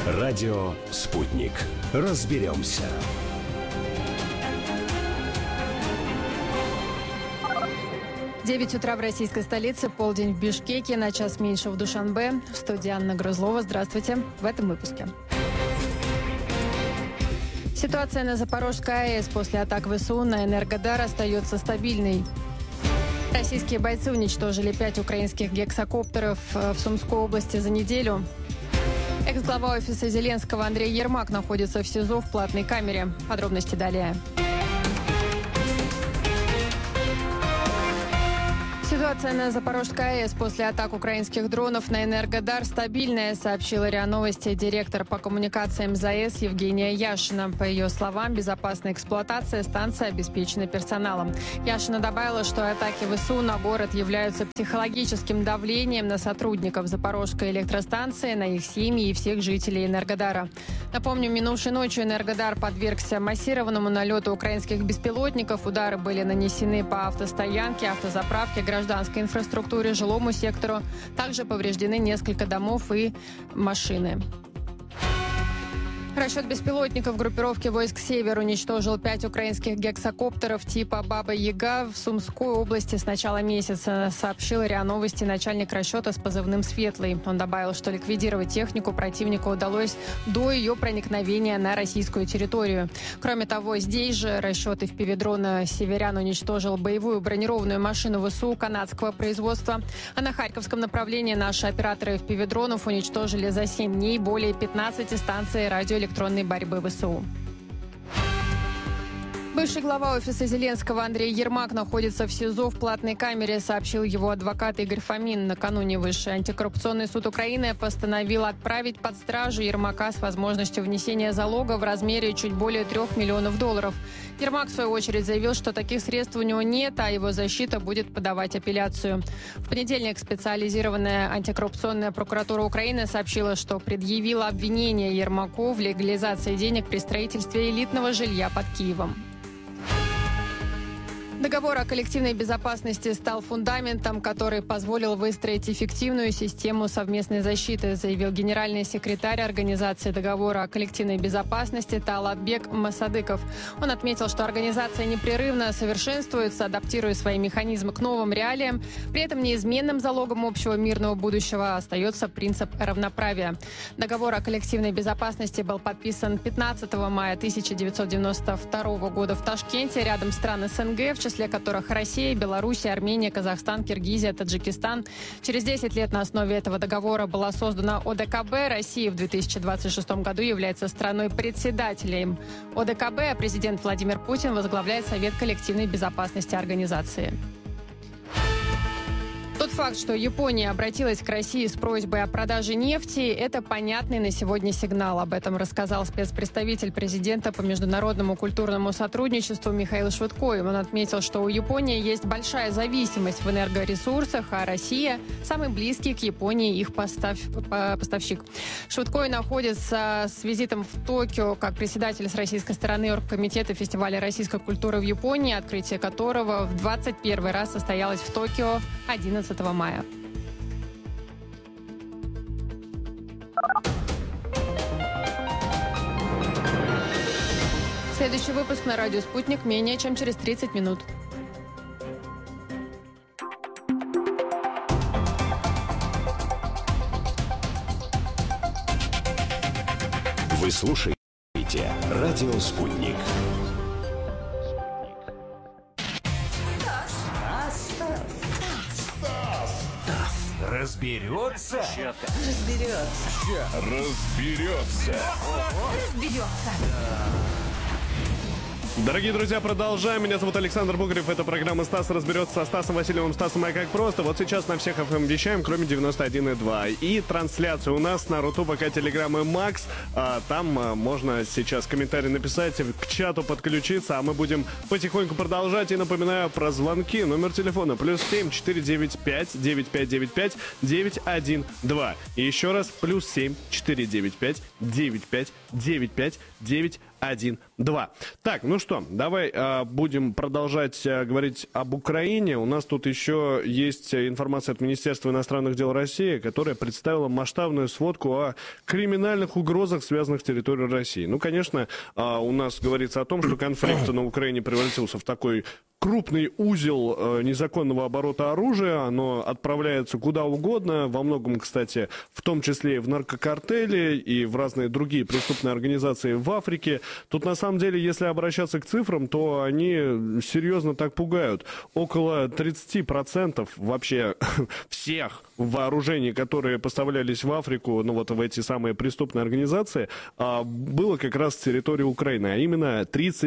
Радио «Спутник». Разберемся. Девять утра в российской столице, полдень в Бишкеке, на час меньше в Душанбе. В студии Анна Грызлова. Здравствуйте. В этом выпуске. Ситуация на Запорожской АЭС после атак ВСУ на Энергодар остается стабильной. Российские бойцы уничтожили 5 украинских гексакоптеров в Сумской области за неделю. Экс-глава офиса Зеленского Андрей Ермак находится в СИЗО в платной камере. Подробности далее. Ситуация на Запорожской АЭС после атак украинских дронов на Энергодар стабильная, сообщила РИА Новости директор по коммуникациям ЗАЭС Евгения Яшина. По ее словам, безопасная эксплуатация станции обеспечена персоналом. Яшина добавила, что атаки ВСУ на город являются психологическим давлением на сотрудников Запорожской электростанции, на их семьи и всех жителей Энергодара. Напомню, минувшей ночью Энергодар подвергся массированному налету украинских беспилотников. Удары были нанесены по автостоянке, автозаправке, гражданской инфраструктуре, жилому сектору. Также повреждены несколько домов и машины. Расчет беспилотников группировки войск «Север» уничтожил 5 украинских гексакоптеров типа «Баба-Яга» в Сумской области с начала месяца, сообщил РИА Новости начальник расчета с позывным «Светлый». Он добавил, что ликвидировать технику противнику удалось до ее проникновения на российскую территорию. Кроме того, здесь же расчет FPV-дрона «Северян» уничтожил боевую бронированную машину ВСУ канадского производства. А на Харьковском направлении наши операторы FPV-дронов уничтожили за 7 дней более 15 станций радиоэлектронной борьбы ВСУ. Бывший глава офиса Зеленского Андрей Ермак находится в СИЗО в платной камере, сообщил его адвокат Игорь Фомин. Накануне Высший антикоррупционный суд Украины постановил отправить под стражу Ермака с возможностью внесения залога в размере чуть более $3 миллионов. Ермак, в свою очередь, заявил, что таких средств у него нет, а его защита будет подавать апелляцию. В понедельник специализированная антикоррупционная прокуратура Украины сообщила, что предъявила обвинение Ермаку в легализации денег при строительстве элитного жилья под Киевом. Договор о коллективной безопасности стал фундаментом, который позволил выстроить эффективную систему совместной защиты, заявил генеральный секретарь Организации договора о коллективной безопасности Талатбек Масадыков. Он отметил, что организация непрерывно совершенствуется, адаптируя свои механизмы к новым реалиям. При этом неизменным залогом общего мирного будущего остается принцип равноправия. Договор о коллективной безопасности был подписан 15 мая 1992 года в Ташкенте, рядом стран СНГ, в числе которых Россия, Белоруссия, Армения, Казахстан, Киргизия, Таджикистан. Через 10 лет на основе этого договора была создана ОДКБ. Россия в 2026 году является страной-председателем ОДКБ, а президент Владимир Путин возглавляет Совет коллективной безопасности организации. Тот факт, что Япония обратилась к России с просьбой о продаже нефти, это понятный на сегодня сигнал. Об этом рассказал спецпредставитель президента по международному культурному сотрудничеству Михаил Швыдкой. Он отметил, что у Японии есть большая зависимость в энергоресурсах, а Россия – самый близкий к Японии их поставщик. Швыдкой находится с визитом в Токио как председатель с российской стороны оргкомитета фестиваля российской культуры в Японии, открытие которого в 21 раз состоялось в Токио 11 мая. Следующий выпуск на радио «Спутник» менее чем через 30 минут. Вы слушаете радио «Спутник». Разберется? Дорогие друзья, продолжаем. Меня зовут Александр Бугарев. Это программа «Стас разберется» со Стасом Васильевым. Стасом «А как просто». Вот сейчас на всех FM вещаем, кроме 91,2. И трансляция у нас на Рутуб, ВК, Телеграм и Макс. Там можно сейчас комментарий написать, к чату подключиться, а мы будем потихоньку продолжать. И напоминаю про звонки. Номер телефона +7 495 9595 912. И еще раз +7 495 95 95 912. 2. Так, ну что, давай будем продолжать говорить об Украине. У нас тут еще есть информация от Министерства иностранных дел России, которая представила масштабную сводку о криминальных угрозах, связанных с территорией России. Ну, конечно, у нас говорится о том, что конфликт на Украине превратился в такой крупный узел незаконного оборота оружия. Оно отправляется куда угодно, во многом, кстати, в том числе и в наркокартели, и в разные другие преступные организации в Африке. Тут, на самом деле, если обращаться к цифрам, то они серьезно так пугают. Около 30% вообще всех вооружений, которые поставлялись в Африку, ну вот в эти самые преступные организации, было как раз с территории Украины, а именно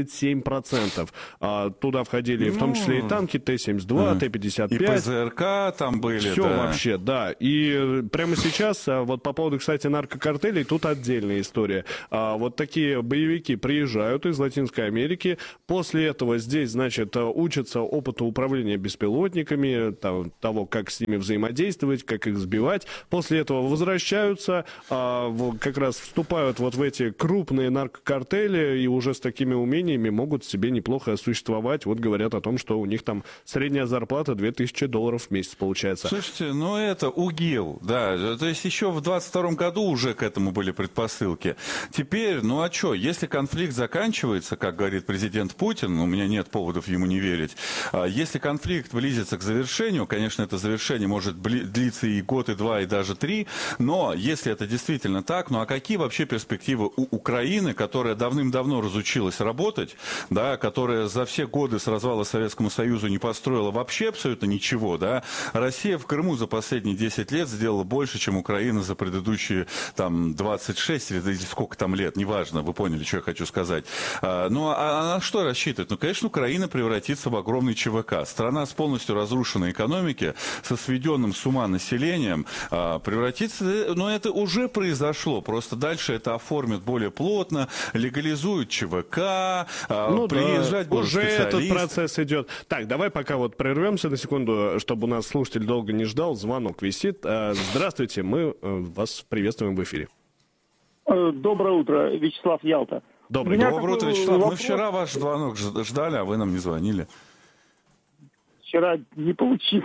37%. Туда входили в том числе и танки Т-72, Т-55. И ПЗРК там были. Все вообще, да. И прямо сейчас, вот по поводу, кстати, наркокартелей, тут отдельная история. Вот такие боевики приезжают из Латинской Америки. После этого здесь, значит, учатся опыту управления беспилотниками, того, как с ними взаимодействовать, как их сбивать. После этого возвращаются, как раз вступают вот в эти крупные наркокартели и уже с такими умениями могут себе неплохо существовать. Вот говорят о том, что у них там средняя зарплата $2000 в месяц получается. Слушайте, ну это УГИЛ, да. То есть еще в 22 году уже к этому были предпосылки. Теперь, ну а что, если конфликт заканчивается, как говорит президент Путин, у меня нет поводов ему не верить, если конфликт близится к завершению, конечно, это завершение может длиться и год, и 2, и даже 3, но если это действительно так, ну а какие вообще перспективы у Украины, которая давным-давно разучилась работать, да, которая за все годы с развала Советскому Союзу не построила вообще абсолютно ничего, да? Россия в Крыму за последние 10 лет сделала больше, чем Украина за предыдущие там 26 или сколько там лет, неважно, вы поняли, что я хочу сказать. Ну, а на что рассчитывать? Ну, конечно, Украина превратится в огромный ЧВК. Страна с полностью разрушенной экономикой, со сведенным с ума населением, превратится, но это уже произошло, просто дальше это оформят более плотно, легализуют ЧВК, ну, приезжать да, будут уже специалисты. этот процесс идет. Так, давай пока вот прервемся на секунду, чтобы у нас слушатель долго не ждал. Звонок висит. Здравствуйте, мы вас приветствуем в эфире. Доброе утро, Вячеслав, Ялта. Доброе утро, Вячеслав. Мы вчера ваш звонок ждали, а вы нам не звонили. Вчера не получилось.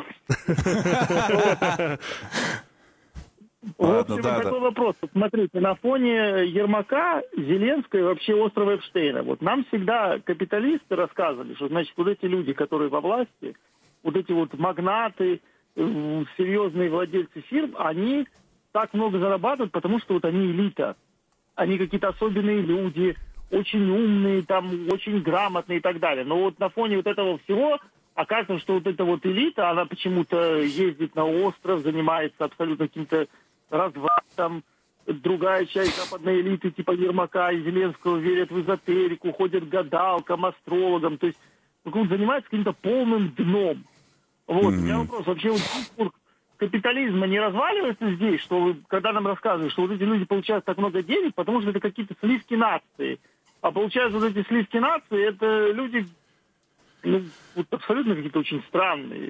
В общем, такой вопрос. Смотрите, на фоне Ермака, Зеленского и вообще острова Эпштейна, вот нам всегда капиталисты рассказывали, что, значит, вот эти люди, которые во власти, вот эти вот магнаты, серьезные владельцы фирм, они так много зарабатывают, потому что вот они элита. Они какие-то особенные люди, очень умные, там, очень грамотные и так далее. Но вот на фоне вот этого всего оказывается, что вот эта вот элита, она почему-то ездит на остров, занимается абсолютно каким-то развратом. Другая часть западной элиты, типа Ермака и Зеленского, верят в эзотерику, ходят к гадалкам, астрологам. То есть занимается каким-то полным дном. Вот, у меня вопрос. Вообще вот курс капитализма не разваливается здесь, что когда нам рассказывают, что вот эти люди получают так много денег, потому что это какие-то сливки нации. А получается, вот эти сливки нации, это люди, ну, вот абсолютно какие-то очень странные.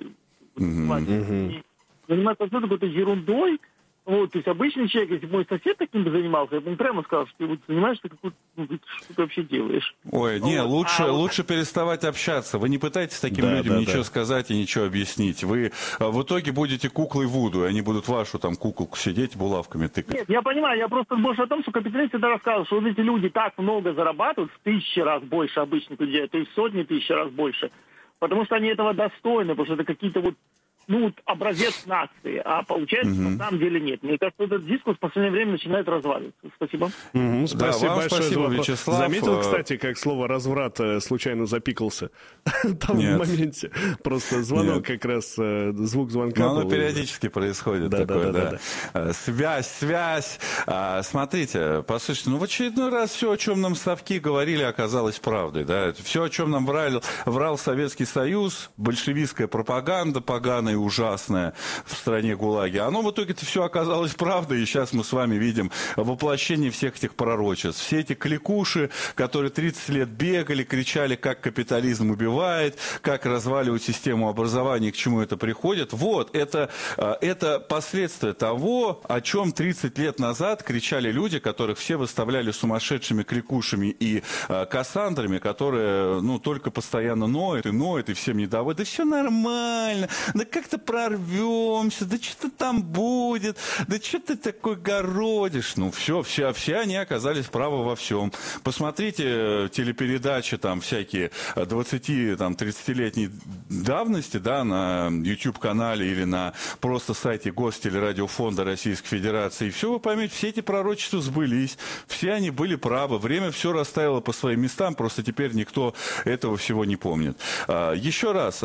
Занимаются абсолютно какой-то ерундой. Вот, то есть обычный человек, если бы мой сосед таким бы занимался, я бы ему прямо сказал, что ты вот занимаешься какой-то, ну, что ты вообще делаешь. Ой, не, лучше переставать общаться. Вы не пытаетесь таким людям ничего сказать и ничего объяснить. Вы в итоге будете куклой Вуду, и они будут вашу там куколку сидеть, булавками тыкать. Нет, я понимаю, я просто больше о том, что капиталист всегда рассказывал, что вот эти люди так много зарабатывают, в 1000 раз больше обычных людей, то есть в сотни тысяч раз больше, потому что они этого достойны, потому что это какие-то вот, ну, вот образец нации, а получается, на самом деле нет. Мне кажется, этот дискурс в последнее время начинает разваливаться. Спасибо. Спасибо большое, спасибо, Вячеслав. Заметил, кстати, как слово «разврат» случайно запикался там в моменте. Просто звонок как раз, звук звонка. Но оно периодически происходит. Да. Связь. Смотрите, послушайте, ну в очередной раз все, о чем нам совки говорили, оказалось правдой. Да? Все, о чем нам врал Советский Союз, большевистская пропаганда поганая, и ужасное в стране ГУЛАГе. Оно в итоге-то все оказалось правдой, и сейчас мы с вами видим воплощение всех этих пророчеств. Все эти кликуши, которые 30 лет бегали, кричали, как капитализм убивает, как разваливать систему образования, к чему это приходит. Вот, это последствия того, о чем 30 лет назад кричали люди, которых все выставляли сумасшедшими кликушами и кассандрами, которые, только постоянно ноют, и всем недовольны. Да все нормально, да как-то прорвемся, да что-то там будет, да что ты такой городишь. Все они оказались правы во всем. Посмотрите телепередачи там всякие 20-30-летней давности, да, на YouTube-канале или на просто сайте Гостелерадиофонда Российской Федерации. И все вы поймете, все эти пророчества сбылись, все они были правы, время все расставило по своим местам, просто теперь никто этого всего не помнит. Еще раз,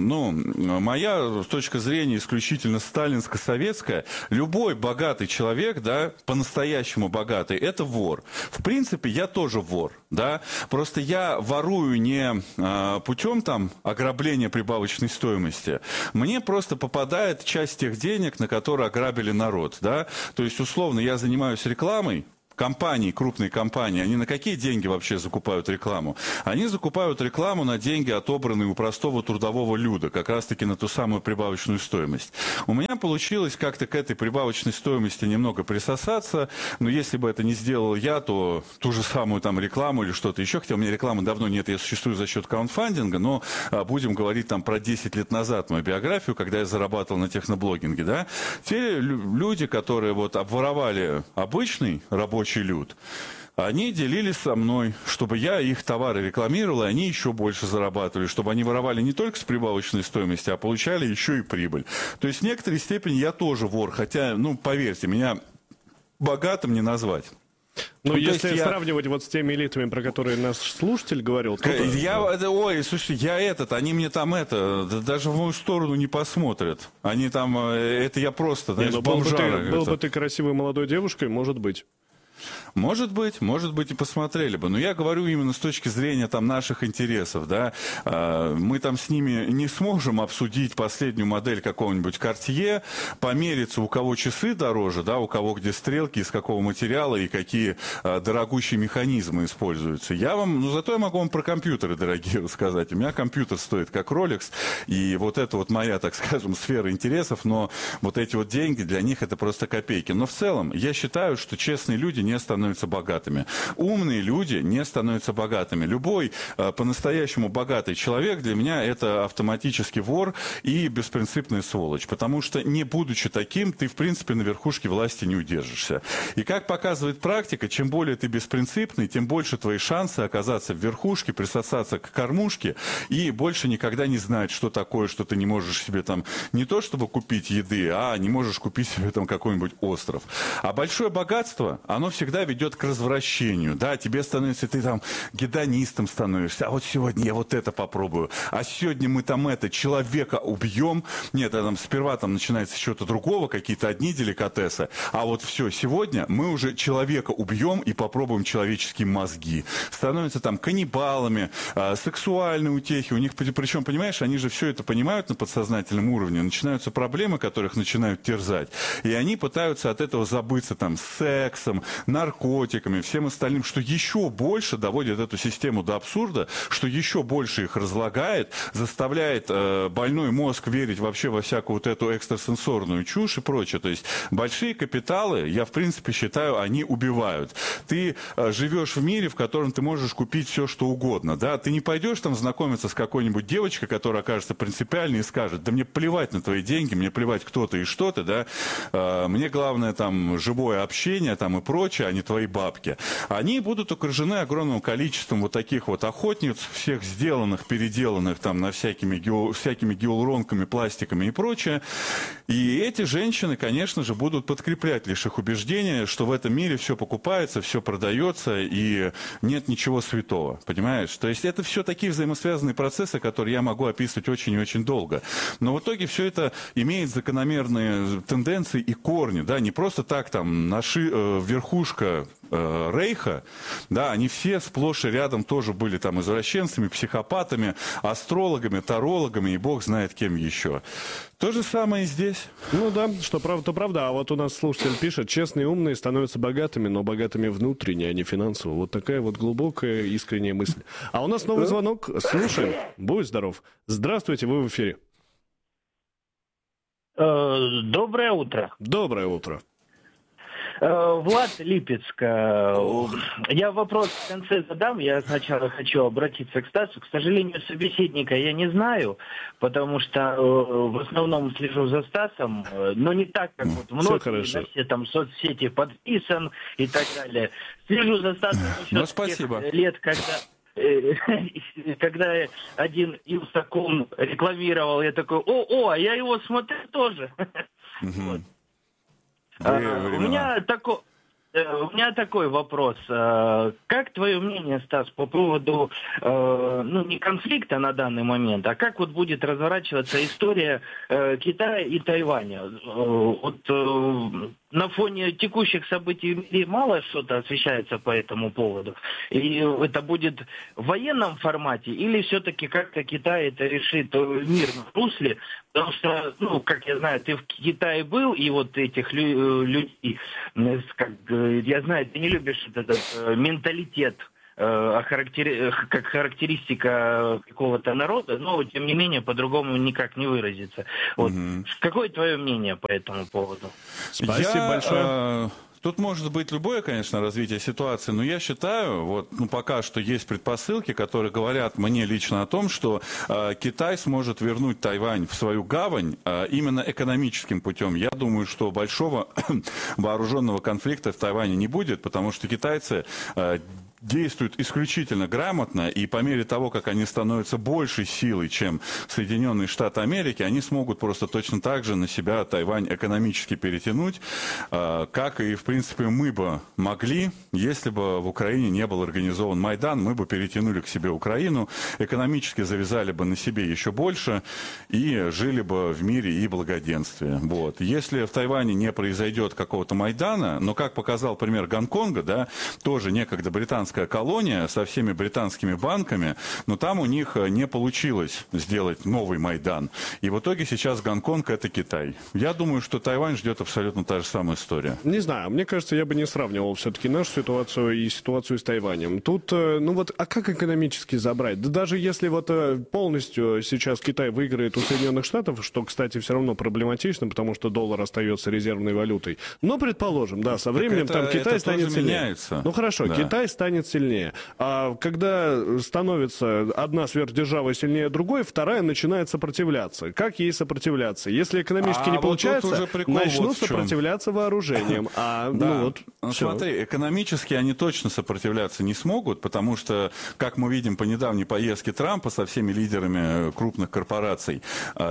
моя точка зрения исключительно сталинско-советская. Любой богатый человек, да, по-настоящему богатый, это вор. В принципе, я тоже вор, да, просто я ворую не путем там ограбления прибавочной стоимости. Мне просто попадает часть тех денег, на которые ограбили народ, да. То есть, условно, я занимаюсь рекламой. Компании, крупные компании, они на какие деньги вообще закупают рекламу? Они закупают рекламу на деньги, отобранные у простого трудового люда, как раз-таки на ту самую прибавочную стоимость. У меня получилось как-то к этой прибавочной стоимости немного присосаться, но если бы это не сделал я, то ту же самую там рекламу или что-то еще, хотя у меня рекламы давно нет, я существую за счет краундфандинга, но будем говорить там про 10 лет назад мою биографию, когда я зарабатывал на техноблогинге, да, те люди, которые вот обворовали обычный рабочий люд, они делились со мной, чтобы я их товары рекламировал, и они еще больше зарабатывали, чтобы они воровали не только с прибавочной стоимости, а получали еще и прибыль. То есть в некоторой степени я тоже вор, хотя, поверьте, меня богатым не назвать. Если сравнивать вот с теми элитами, про которые наш слушатель говорил, то... Они мне там даже в мою сторону не посмотрят. Они там, это я просто, знаешь, бомжара. Был бы ты красивой молодой девушкой, может быть. Может быть, и посмотрели бы. Но я говорю именно с точки зрения там наших интересов, да. Мы там с ними не сможем обсудить последнюю модель какого-нибудь Cartier, помериться, у кого часы дороже, да, у кого где стрелки, из какого материала и какие дорогущие механизмы используются. Зато я могу вам про компьютеры дорогие рассказать. У меня компьютер стоит как Rolex, и вот это вот моя, так скажем, сфера интересов, но вот эти вот деньги для них это просто копейки. Но в целом я считаю, что честные люди не становятся богатыми. Умные люди не становятся богатыми. Любой по-настоящему богатый человек для меня это автоматически вор и беспринципная сволочь. Потому что не будучи таким, ты в принципе на верхушке власти не удержишься. И как показывает практика, чем более ты беспринципный, тем больше твои шансы оказаться в верхушке, присосаться к кормушке и больше никогда не знать, что такое, что ты не можешь себе там не то чтобы купить еды, а не можешь купить себе там какой-нибудь остров. А большое богатство, оно всегда ведет к развращению, да, тебе становится, ты там гедонистом становишься, а вот сегодня я вот это попробую, а сегодня мы там человека убьем, нет, там сперва там начинается с чего-то другого, какие-то одни деликатесы, а вот все, сегодня мы уже человека убьем и попробуем человеческие мозги, становятся там каннибалами, сексуальные утехи, у них, причем, понимаешь, они же все это понимают на подсознательном уровне, начинаются проблемы, которых начинают терзать, и они пытаются от этого забыться там сексом, наркотиками, всем остальным, что еще больше доводит эту систему до абсурда, что еще больше их разлагает, заставляет больной мозг верить вообще во всякую вот эту экстрасенсорную чушь и прочее. То есть большие капиталы, я в принципе считаю, они убивают. Ты живешь в мире, в котором ты можешь купить все, что угодно, да, ты не пойдешь там знакомиться с какой-нибудь девочкой, которая окажется принципиальной и скажет, да мне плевать на твои деньги, мне плевать, кто ты и что ты, да, мне главное там живое общение там и прочее, а не твои бабки. Они будут окружены огромным количеством вот таких вот охотниц, всех сделанных, переделанных там на всякими гиалуронками, пластиками и прочее. И эти женщины, конечно же, будут подкреплять лишь их убеждения, что в этом мире все покупается, все продается и нет ничего святого. Понимаешь? То есть это все такие взаимосвязанные процессы, которые я могу описывать очень и очень долго. Но в итоге все это имеет закономерные тенденции и корни. Да? Не просто так там вверху верхушка Рейха, да, они все сплошь и рядом тоже были там извращенцами, психопатами, астрологами, тарологами и бог знает кем еще. То же самое и здесь. Ну да, что правда, то правда. А вот у нас слушатель пишет: честные и умные становятся богатыми, но богатыми внутренне, а не финансово. Вот такая вот глубокая, искренняя мысль. А у нас новый звонок. Слушаем. Будь здоров. Здравствуйте, вы в эфире. Доброе утро. Доброе утро. Влад, Липецк. Я вопрос в конце задам. Я сначала хочу обратиться к Стасу. К сожалению, собеседника я не знаю, потому что в основном слежу за Стасом, но не так, как вот многие, на все там соцсети подписан и так далее. Слежу за Стасом еще с тех лет, когда один Илсаком рекламировал, я такой: а я его смотрю тоже. У меня такой вопрос. Как твое мнение, Стас, по поводу, не конфликта на данный момент, а как вот будет разворачиваться история Китая и Тайваня? На фоне текущих событий в мире мало что-то освещается по этому поводу. И это будет в военном формате или все-таки как-то Китай это решит в мирном русле? Потому что, как я знаю, ты в Китае был, и вот этих людей, я знаю, ты не любишь этот менталитет, как характеристика какого-то народа, но, тем не менее, по-другому никак не выразится. Вот. Какое твое мнение по этому поводу? Спасибо большое. Тут может быть любое, конечно, развитие ситуации, но я считаю, пока что есть предпосылки, которые говорят мне лично о том, что Китай сможет вернуть Тайвань в свою гавань именно экономическим путем. Я думаю, что большого вооруженного конфликта в Тайване не будет, потому что китайцы действуют исключительно грамотно, и по мере того, как они становятся большей силой, чем Соединенные Штаты Америки, они смогут просто точно так же на себя Тайвань экономически перетянуть, как и, в принципе, мы бы могли, если бы в Украине не был организован Майдан, мы бы перетянули к себе Украину, экономически завязали бы на себе еще больше и жили бы в мире и благоденствии. Вот. Если в Тайване не произойдет какого-то Майдана, но, как показал пример Гонконга, да, тоже некогда британская колония со всеми британскими банками, но там у них не получилось сделать новый Майдан. И в итоге сейчас Гонконг — это Китай. Я думаю, что Тайвань ждет абсолютно та же самая история. Не знаю, мне кажется, я бы не сравнивал все-таки нашу ситуацию и ситуацию с Тайванем. Тут, а как экономически забрать? Да даже если полностью сейчас Китай выиграет у Соединенных Штатов, что, кстати, все равно проблематично, потому что доллар остается резервной валютой. Но, предположим, да, со временем там Китай станет сильнее. Меняется. Ну хорошо, да. Китай станет сильнее. А когда становится одна сверхдержава сильнее другой, вторая начинает сопротивляться. Как ей сопротивляться? Если экономически не получается, начнут сопротивляться вооружением. Смотри, экономически они точно сопротивляться не смогут, потому что, как мы видим по недавней поездке Трампа со всеми лидерами крупных корпораций,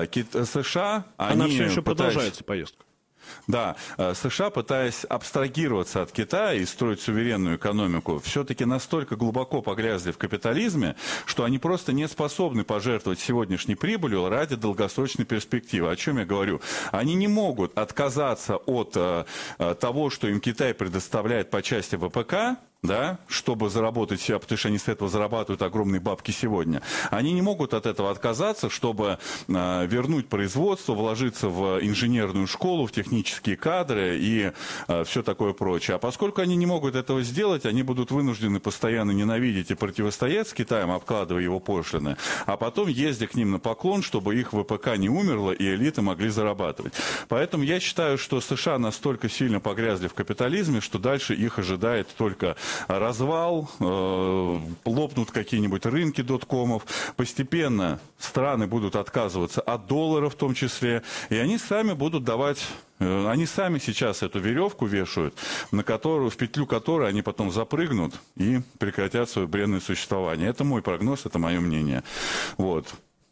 США... Она все еще продолжается, поездка. Да, США, пытаясь абстрагироваться от Китая и строить суверенную экономику, все-таки настолько глубоко погрязли в капитализме, что они просто не способны пожертвовать сегодняшней прибылью ради долгосрочной перспективы. О чем я говорю? Они не могут отказаться от того, что им Китай предоставляет по части ВПК, да, чтобы заработать себя, потому что они с этого зарабатывают огромные бабки сегодня. Они не могут от этого отказаться, чтобы вернуть производство, вложиться в инженерную школу, в технические кадры и все такое прочее. А поскольку они не могут этого сделать, они будут вынуждены постоянно ненавидеть и противостоять с Китаем, обкладывая его пошлины, а потом ездя к ним на поклон, чтобы их ВПК не умерло и элиты могли зарабатывать. Поэтому я считаю, что США настолько сильно погрязли в капитализме, что дальше их ожидает только развал, лопнут какие-нибудь рынки доткомов, постепенно страны будут отказываться от доллара в том числе, и они сами будут давать... Они сами сейчас эту веревку вешают, в петлю которой они потом запрыгнут и прекратят свое бренное существование. Это мой прогноз, это мое мнение. Вот.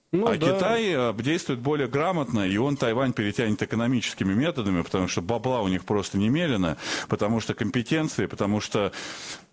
Китай действует более грамотно, и он Тайвань перетянет экономическими методами, потому что бабла у них просто немерено, потому что компетенции, потому что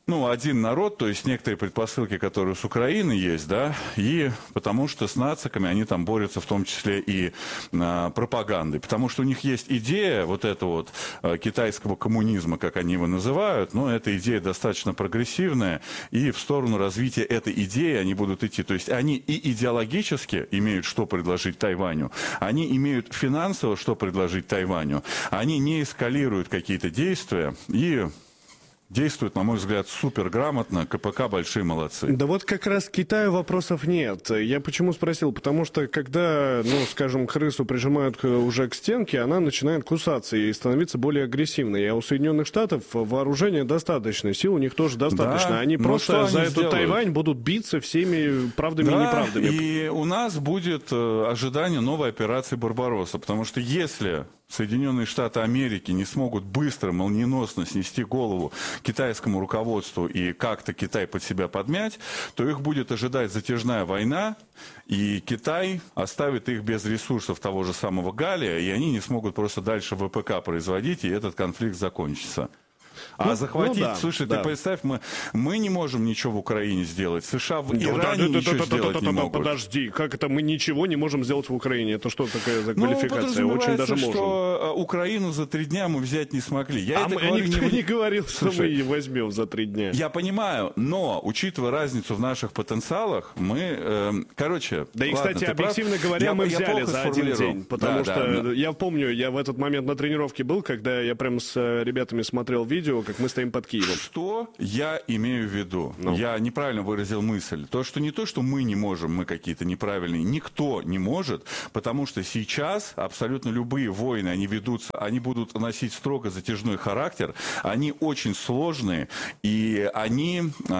один народ, то есть некоторые предпосылки, которые с Украины есть, да, и потому что с нациками они там борются в том числе и пропагандой, потому что у них есть идея вот этого вот китайского коммунизма, как они его называют, но эта идея достаточно прогрессивная, и в сторону развития этой идеи они будут идти, то есть они и идеологически имеют что предложить Тайваню, они имеют финансово что предложить Тайваню, они не эскалируют какие-то действия и действуют, на мой взгляд, супер грамотно. КПК большие молодцы. Да вот как раз к Китаю вопросов нет. Я почему спросил? Потому что когда, скажем, крысу прижимают уже к стенке, она начинает кусаться и становиться более агрессивной. А у Соединенных Штатов вооружения достаточно, сил у них тоже достаточно. Да, они просто за эту Тайвань будут биться всеми правдами и неправдами. И у нас будет ожидание новой операции «Барбаросса», потому что если Соединенные Штаты Америки не смогут быстро, молниеносно снести голову китайскому руководству и как-то Китай под себя подмять, то их будет ожидать затяжная война, и Китай оставит их без ресурсов того же самого галлия, и они не смогут просто дальше ВПК производить, и этот конфликт закончится. Захватить, слушай, ты представь, мы не можем ничего в Украине сделать, США в Иране ничего сделать не могут. Подожди, как это мы ничего не можем сделать в Украине? Это что такая за квалификация? Очень даже можем. Что Украину за 3 дня мы взять не смогли. Никто не говорил, что мы ее возьмем за 3 дня. Я понимаю, но, учитывая разницу в наших потенциалах, мы, Да и, кстати, объективно говоря, мы взяли за 1 день, потому что я помню, я в этот момент на тренировке был, когда я прям с ребятами смотрел видео, как мы стоим под Киевом. Что я имею в виду? Я неправильно выразил мысль. Не то, что мы не можем, мы какие-то неправильные. Никто не может, потому что сейчас абсолютно любые войны, они ведутся, они будут носить строго затяжной характер, они очень сложные, и они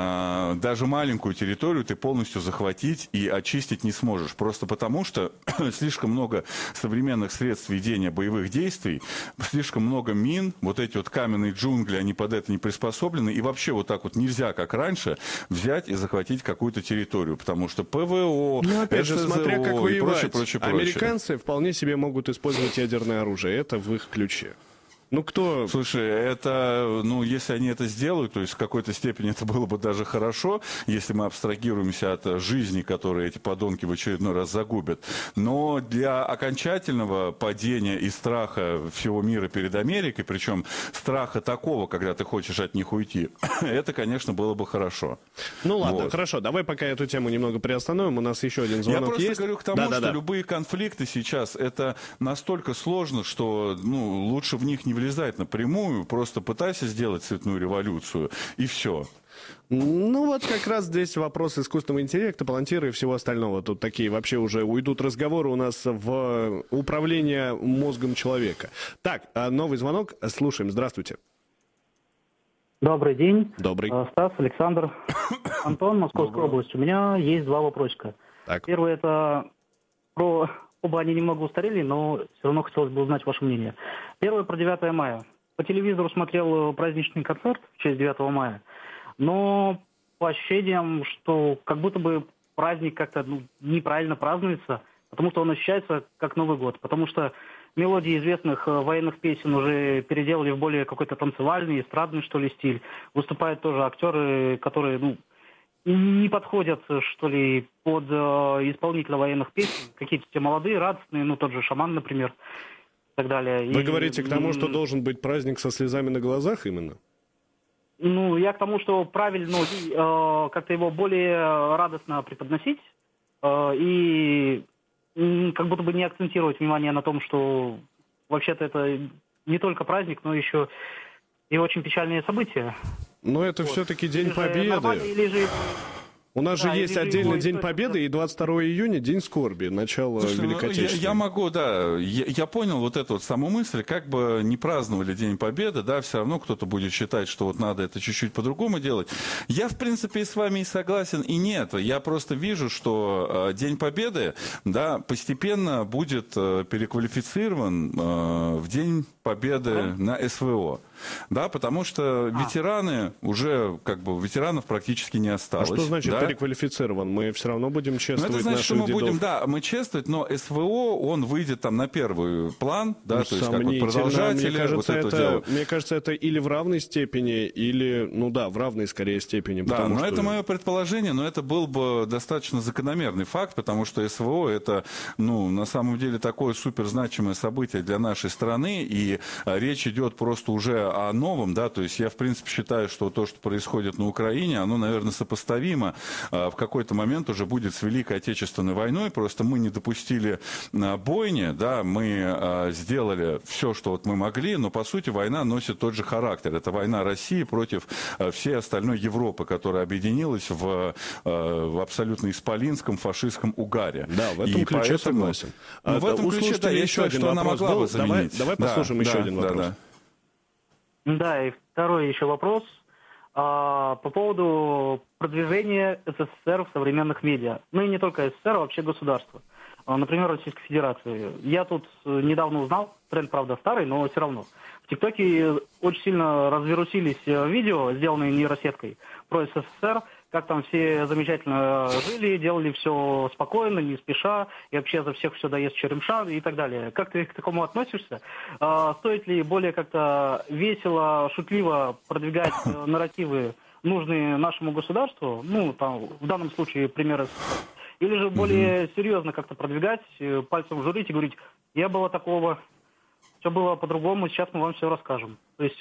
даже маленькую территорию ты полностью захватить и очистить не сможешь. Просто потому, что слишком много современных средств ведения боевых действий, слишком много мин, вот эти вот каменные джунгли, они под это не приспособлены, и вообще вот так вот нельзя, как раньше, взять и захватить какую-то территорию, потому что ПВО, опять же, смотря как воевать. Прочее. Американцы вполне себе могут использовать ядерное оружие, это в их ключе. Кто... Слушай, это, если они это сделают, то есть в какой-то степени это было бы даже хорошо, если мы абстрагируемся от жизни, которые эти подонки в очередной раз загубят. Но для окончательного падения и страха всего мира перед Америкой, причем страха такого, когда ты хочешь от них уйти, это, конечно, было бы хорошо. Ладно, хорошо, давай пока эту тему немного приостановим, у нас еще один звонок есть. Я просто говорю к тому, что любые конфликты сейчас, это настолько сложно, что лучше в них не влезать напрямую, просто пытайся сделать цветную революцию, и все. Как раз здесь вопрос искусственного интеллекта, палантира и всего остального. Тут такие вообще уже уйдут разговоры у нас в управление мозгом человека. Так, новый звонок, слушаем, здравствуйте. Добрый день. Добрый. Стас, Александр, Антон, Московская область. У меня есть 2 вопросика. Так. Первый это про... Оба они немного устарели, но все равно хотелось бы узнать ваше мнение. Первое про 9 мая. По телевизору смотрел праздничный концерт в честь 9 мая, но по ощущениям, что как будто бы праздник как-то неправильно празднуется, потому что он ощущается как Новый год, потому что мелодии известных военных песен уже переделали в более какой-то танцевальный, эстрадный, что ли, стиль. Выступают тоже актеры, которые, не подходят, что ли, под исполнителя военных песен. Какие-то те молодые, радостные, тот же «Шаман», например, и так далее. Вы говорите к тому, что должен быть праздник со слезами на глазах именно? Я к тому, что правильно как-то его более радостно преподносить и как будто бы не акцентировать внимание на том, что вообще-то это не только праздник, но еще и очень печальные события. Но это все-таки День Победы. У нас же есть отдельный День Победы и 22 июня День скорби, начало Великой Отечественной. Я могу, я понял вот эту вот саму мысль, как бы не праздновали День Победы, все равно кто-то будет считать, что вот надо это чуть-чуть по-другому делать. Я, в принципе, с вами и согласен, и нет. Я просто вижу, что День Победы, постепенно будет переквалифицирован в День Победы на СВО. Потому что ветераны уже, ветеранов практически не осталось. А что значит переквалифицирован. Мы все равно будем чествовать это значит, наших что мы дедов. будем, мы чествовать, но СВО, он выйдет там на первый план, да, то есть как вот продолжатели, мне кажется, это или в равной степени, или, в равной скорее степени. Да, но это мое предположение, но это был бы достаточно закономерный факт, потому что СВО это, на самом деле такое суперзначимое событие для нашей страны, и речь идет просто уже о новом, да, то есть я, в принципе, считаю, что то, что происходит на Украине, оно, наверное, сопоставимо в какой-то момент уже будет с Великой Отечественной войной, просто мы не допустили бойни, да, мы сделали все, что вот мы могли, но, по сути, война носит тот же характер. Это война России против всей остальной Европы, которая объединилась в абсолютно исполинском фашистском угаре. Да, в этом ключе согласен. В этом ключе, да, я считаю, что она могла бы заменить. Давай послушаем еще один вопрос. Да, и второй еще вопрос по поводу продвижения СССР в современных медиа. Ну и не только СССР, а вообще государства. Например, Российской Федерации. Я тут недавно узнал, тренд, правда, старый, но все равно. В ТикТоке очень сильно развирусились видео, сделанные нейросеткой, про СССР, как там все замечательно жили, делали все спокойно, не спеша, и вообще за всех все доест черемша и так далее. Как ты к такому относишься? Стоит ли более как-то весело, шутливо продвигать нарративы, нужные нашему государству, в данном случае пример СССР, или же более серьезно как-то продвигать, пальцем журить и говорить, я было такого, все было по-другому, сейчас мы вам все расскажем. То есть,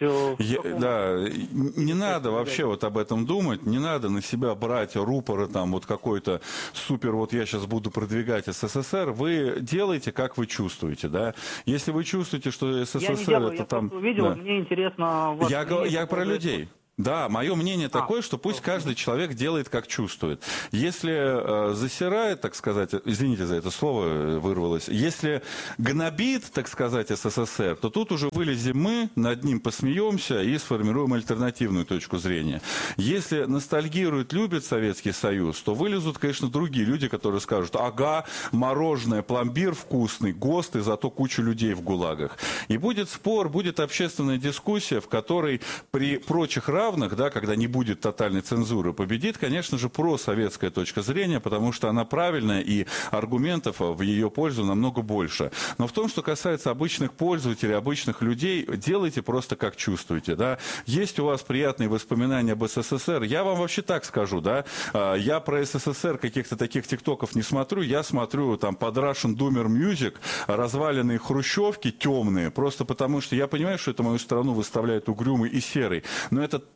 не надо вообще вот об этом думать, не надо на себя брать рупоры, там вот какой-то супер, вот я сейчас буду продвигать СССР, вы делаете, как вы чувствуете, да. Если вы чувствуете, что СССР я не делаю, это там... Я увидел, мне интересно... Я про людей. Да, мое мнение такое, что пусть каждый человек делает, как чувствует. Если засирает, так сказать, извините за это слово, вырвалось, если гнобит, так сказать, СССР, то тут уже вылезем мы, над ним посмеемся и сформируем альтернативную точку зрения. Если ностальгирует, любит Советский Союз, то вылезут, конечно, другие люди, которые скажут, ага, мороженое, пломбир вкусный, ГОСТ, и зато куча людей в ГУЛАГах. И будет спор, будет общественная дискуссия, в которой при прочих равных, да, когда не будет тотальной цензуры, победит, конечно же, просоветская точка зрения, потому что она правильная, и аргументов в ее пользу намного больше. Но в том, что касается обычных пользователей, обычных людей, делайте просто как чувствуете. Да. Есть у вас приятные воспоминания об СССР, я вам вообще так скажу, да, я про СССР каких-то таких тиктоков не смотрю, я смотрю там под Russian Doomer Music, разваленные хрущевки темные, просто потому что я понимаю, что это мою страну выставляет угрюмой и серой, но это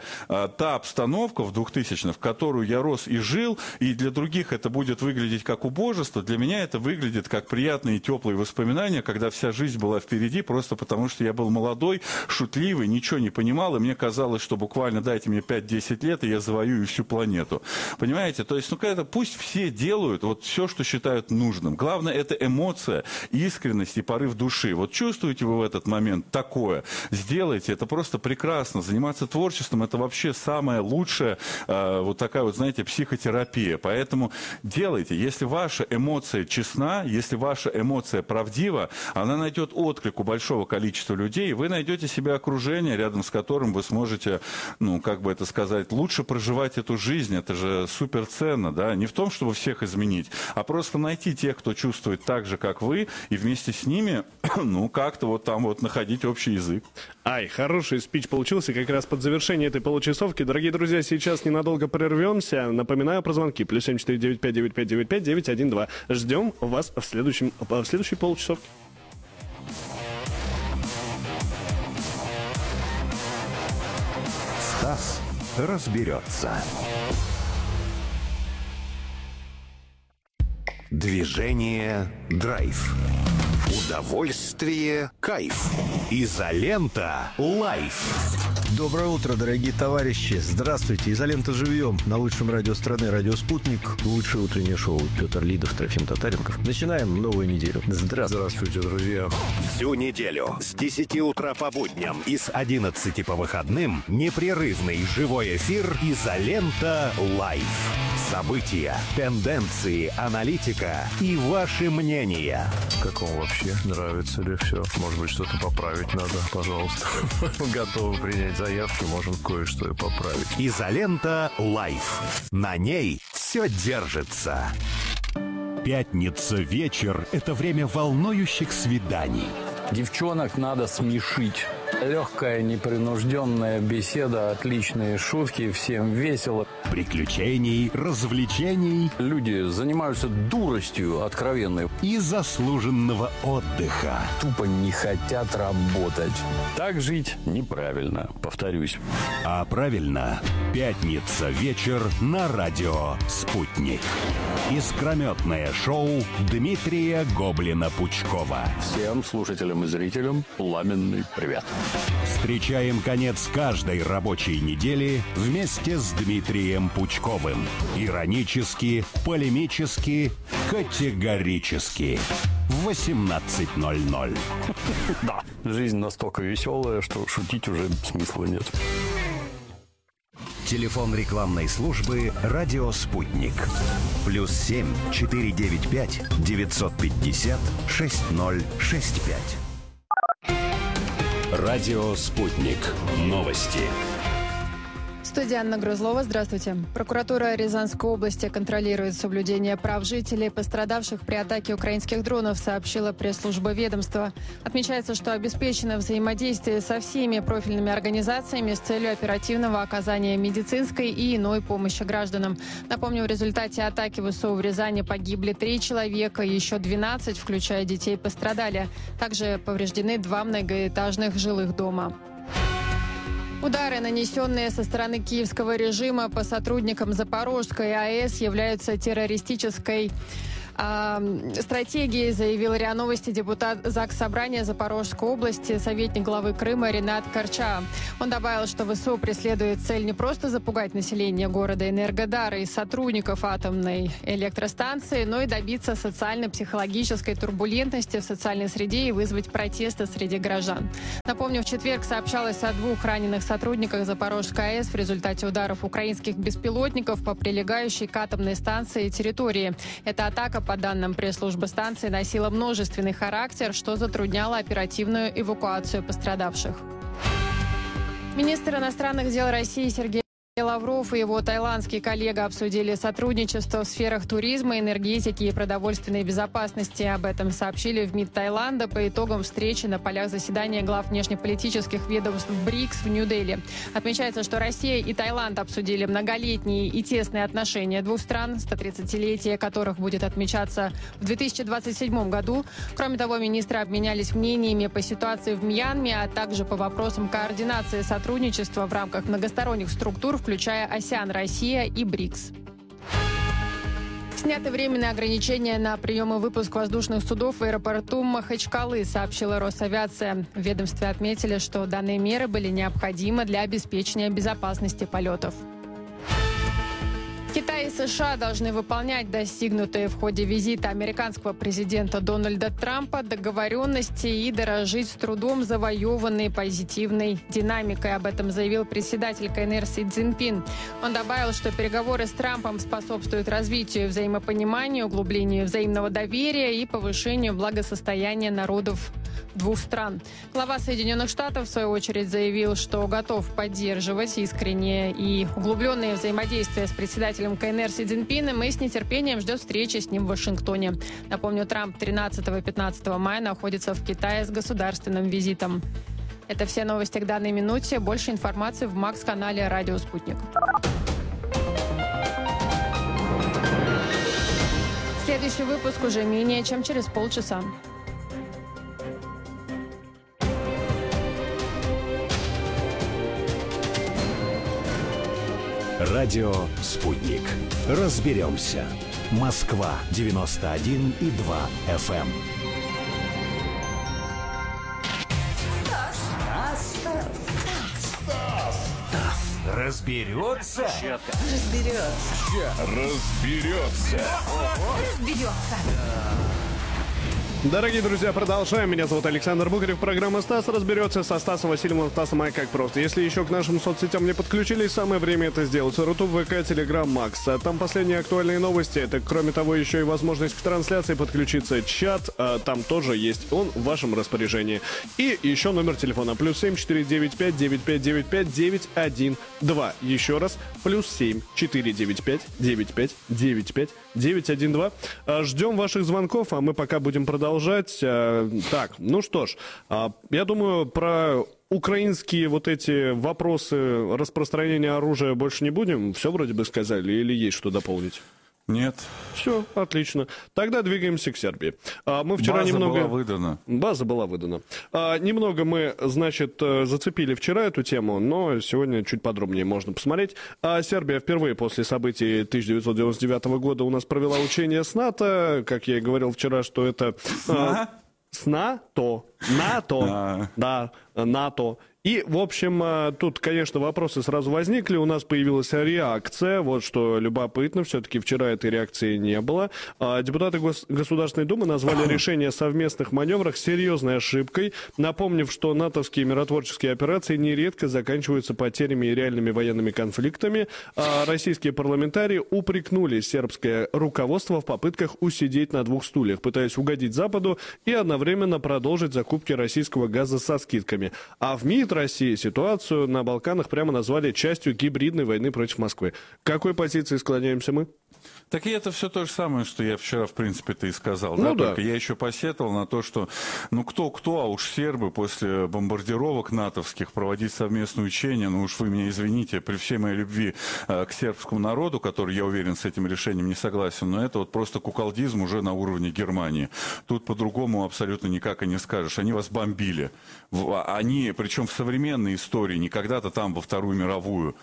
та обстановка в 2000-х, в которую я рос и жил, и для других это будет выглядеть как убожество, для меня это выглядит как приятные и теплые воспоминания, когда вся жизнь была впереди, просто потому что я был молодой, шутливый, ничего не понимал, и мне казалось, что буквально дайте мне 5-10 лет, и я завоюю всю планету. Понимаете? То есть, пусть все делают вот все, что считают нужным. Главное, это эмоция, искренность и порыв души. Вот чувствуете вы в этот момент такое, сделайте, это просто прекрасно. Заниматься творчеством — это вообще самая лучшая, вот такая вот, знаете, психотерапия. Поэтому делайте. Если ваша эмоция честна, если ваша эмоция правдива, она найдет отклик у большого количества людей, и вы найдете себе окружение, рядом с которым вы сможете, как бы это сказать, лучше проживать эту жизнь. Это же суперценно, да. Не в том, чтобы всех изменить, а просто найти тех, кто чувствует так же, как вы, и вместе с ними, как-то вот там вот находить общий язык. Хороший спич получился как раз под завершение этой получасовки. Дорогие друзья, сейчас ненадолго прервемся. Напоминаю про звонки. +7 495 9595 912. Ждем вас в следующей получасовке. Стас разберется. Движение драйв. Удовольствие кайф. Изолента лайф. Доброе утро, дорогие товарищи. Здравствуйте. Изолента живьем на лучшем радио страны, радио «Спутник». Лучшее утреннее шоу. Петр Лидов, Трофим Татаренков. Начинаем новую неделю. Здравствуйте, друзья. Всю неделю с 10 утра по будням и с 11 по выходным непрерывный живой эфир «Изолента лайф». События, тенденции, аналитика и ваши мнения. Как вам вообще? Нравится ли все? Может быть, что-то поправить надо? Пожалуйста. Готовы принять от заявки можем кое-что и поправить. Изолента Лайф. На ней все держится. Пятница вечер – это время волнующих свиданий. Девчонок надо смешить. Легкая, непринужденная беседа, отличные шутки, всем весело. Приключений, развлечений. Люди занимаются дуростью откровенной. И заслуженного отдыха. Тупо не хотят работать. Так жить неправильно, повторюсь. А правильно, пятница вечер на радио «Спутник». Искрометное шоу Дмитрия Гоблина-Пучкова. Всем слушателям и зрителям пламенный привет. Встречаем конец каждой рабочей недели вместе с Дмитрием Пучковым. Иронически, полемически, категорически. В 18:00. Да, жизнь настолько веселая, что шутить уже смысла нет. Телефон рекламной службы «Радио Спутник». +7 495 950 6065. Радио «Спутник». Новости. Студия Анна Грузлова. Здравствуйте. Прокуратура Рязанской области контролирует соблюдение прав жителей, пострадавших при атаке украинских дронов, сообщила пресс-служба ведомства. Отмечается, что обеспечено взаимодействие со всеми профильными организациями с целью оперативного оказания медицинской и иной помощи гражданам. Напомню, в результате атаки ВСУ в Рязани погибли 3 человека, еще 12, включая детей, пострадали. Также повреждены 2 многоэтажных жилых дома. Удары, нанесенные со стороны киевского режима по сотрудникам Запорожской АЭС, являются террористической стратегией, заявил РИА Новости депутат ЗАГС Собрания Запорожской области, советник главы Крыма Ринат Карча. Он добавил, что ВСУ преследует цель не просто запугать население города Энергодара и сотрудников атомной электростанции, но и добиться социально-психологической турбулентности в социальной среде и вызвать протесты среди горожан. Напомню, в четверг сообщалось о 2 раненых сотрудниках Запорожской АЭС в результате ударов украинских беспилотников по прилегающей к атомной станции территории. Эта атака, по данным пресс-службы станции, носила множественный характер, что затрудняло оперативную эвакуацию пострадавших. Министр иностранных дел России Сергей Лавров и его таиландский коллега обсудили сотрудничество в сферах туризма, энергетики и продовольственной безопасности. Об этом сообщили в МИД Таиланда по итогам встречи на полях заседания глав внешнеполитических ведомств БРИКС в Нью-Дели. Отмечается, что Россия и Таиланд обсудили многолетние и тесные отношения двух стран, 130-летие которых будет отмечаться в 2027 году. Кроме того, министры обменялись мнениями по ситуации в Мьянме, а также по вопросам координации сотрудничества в рамках многосторонних структур, включая АСЕАН, Россия и БРИКС. Сняты временные ограничения на прием и выпуск воздушных судов в аэропорту Махачкалы, сообщила Росавиация. В ведомстве отметили, что данные меры были необходимы для обеспечения безопасности полетов. Китай и США должны выполнять достигнутые в ходе визита американского президента Дональда Трампа договоренности и дорожить с трудом завоеванной позитивной динамикой. Об этом заявил председатель КНР Си Цзиньпин. Он добавил, что переговоры с Трампом способствуют развитию взаимопонимания, углублению взаимного доверия и повышению благосостояния народов двух стран. Глава Соединенных Штатов, в свою очередь, заявил, что готов поддерживать искреннее и углубленное взаимодействие с председателем КНР Си Цзиньпином и с нетерпением ждет встречи с ним в Вашингтоне. Напомню, Трамп 13-15 мая находится в Китае с государственным визитом. Это все новости к данной минуте. Больше информации в МАКС-канале «Радио Спутник». Следующий выпуск уже менее чем через полчаса. Радио «Спутник». Разберемся. Москва 91,2 FM. Разберется? Разберется. Дорогие друзья, продолжаем. Меня зовут Александр Бухарев. Программа «Стас разберется» со Стасом Васильевым, Стасом «Ай как просто». Если еще к нашим соцсетям не подключились, самое время это сделать. Рутуб, ВК, Телеграм, Макс. Там последние актуальные новости. Это, кроме того, еще и возможность к трансляции подключиться. Чат там тоже есть. Он в вашем распоряжении. И еще номер телефона. +7 495 9595 912. Еще раз. +7 495 95 95 912. Ждем ваших звонков, а мы пока будем продолжать. Так, ну что ж, я думаю, про украинские вот эти вопросы распространения оружия больше не будем. Все вроде бы сказали, или есть что дополнить? Нет. Все, отлично. Тогда двигаемся к Сербии. Мы вчера База немного... была выдана. База была выдана. Немного мы, значит, зацепили вчера эту тему, но сегодня чуть подробнее можно посмотреть. Сербия впервые после событий 1999 года у нас провела учение с НАТО. Как я и говорил вчера, что это... С НАТО. НАТО. Да, НАТО. И, в общем, тут, конечно, вопросы сразу возникли. У нас появилась реакция. Вот что любопытно. Все-таки вчера этой реакции не было. Депутаты Государственной Думы назвали решение о совместных маневрах серьезной ошибкой, напомнив, что натовские миротворческие операции нередко заканчиваются потерями и реальными военными конфликтами. Российские парламентарии упрекнули сербское руководство в попытках усидеть на двух стульях, пытаясь угодить Западу и одновременно продолжить закупки российского газа со скидками. А в МИД России ситуацию на Балканах прямо назвали частью гибридной войны против Москвы. К какой позиции склоняемся мы? Так и это все то же самое, что я вчера, в принципе-то, и сказал. Ну, да. Только я еще посетовал на то, что, ну, кто-кто, а уж сербы после бомбардировок натовских проводить совместные учения, ну уж вы меня извините, при всей моей любви к сербскому народу, который, я уверен, с этим решением не согласен, но это вот просто куколдизм уже на уровне Германии. Тут по-другому абсолютно никак и не скажешь. Они вас бомбили. Они, причем в современной истории, не когда-то там во Вторую мировую.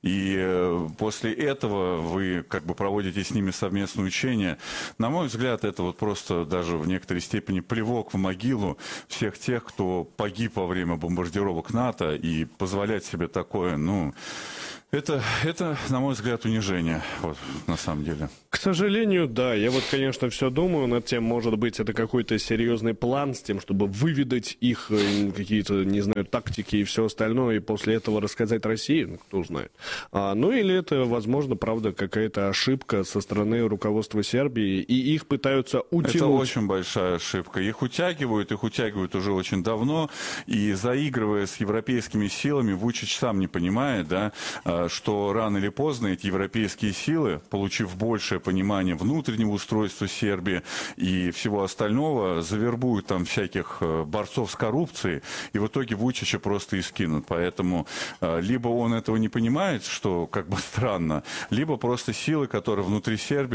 И после этого вы как бы проводите с ними совместное учение. На мой взгляд, это вот просто даже в некоторой степени плевок в могилу всех тех, кто погиб во время бомбардировок НАТО, и позволять себе такое, ну... Это, на мой взгляд, унижение, вот, на самом деле. К сожалению, да. Я вот, конечно, все думаю над тем, может быть, это какой-то серьезный план с тем, чтобы выведать их какие-то, не знаю, тактики и все остальное, и после этого рассказать России, ну, кто знает. Ну, или это, возможно, правда, какая-то ошибка со стороны руководства Сербии, и их пытаются утянуть. Это очень большая ошибка. Их утягивают уже очень давно, и заигрывая с европейскими силами, Вучич сам не понимает, да, что рано или поздно эти европейские силы, получив большее понимание внутреннего устройства Сербии и всего остального, завербуют там всяких борцов с коррупцией, и в итоге Вучича просто и скинут. Поэтому либо он этого не понимает, что как бы странно, либо просто силы, которые внутри Сербии,